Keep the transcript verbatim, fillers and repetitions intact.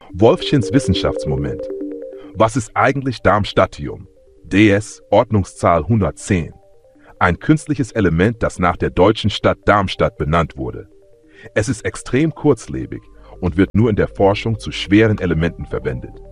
Wolfchens Wissenschaftsmoment. Was ist eigentlich Darmstadtium? D S Ordnungszahl hundertzehn. Ein künstliches Element, das nach der deutschen Stadt Darmstadt benannt wurde. Es ist extrem kurzlebig und wird nur in der Forschung zu schweren Elementen verwendet.